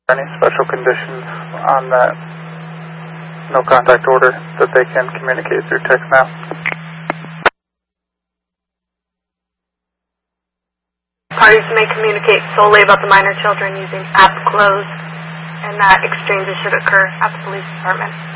Any special conditions on that no contact order that they can communicate through text now? Parties may communicate solely about the minor children using app close, and that exchanges should occur at the police department.